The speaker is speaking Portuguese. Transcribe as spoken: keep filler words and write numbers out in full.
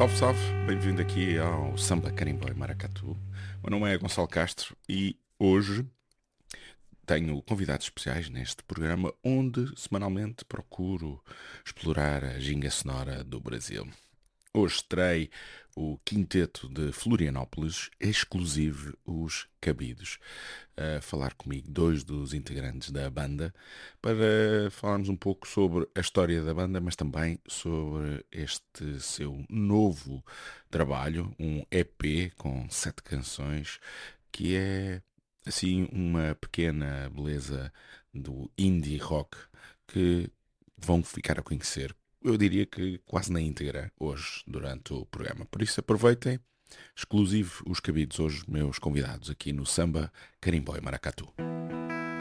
Salve, salve, bem-vindo aqui ao Samba Carimbó e Maracatu. O meu nome é Gonçalo Castro e hoje tenho convidados especiais neste programa onde semanalmente procuro explorar a ginga sonora do Brasil. Hoje terei o quinteto de Florianópolis, exclusivo os Cabidos, a falar comigo dois dos integrantes da banda para falarmos um pouco sobre a história da banda, mas também sobre este seu novo trabalho, um E P com sete canções, que é assim uma pequena beleza do indie rock que vão ficar a conhecer, eu diria que quase na íntegra hoje durante o programa. Por isso aproveitem, exclusivo os Cabidos hoje, meus convidados aqui no Samba Carimbó e Maracatu.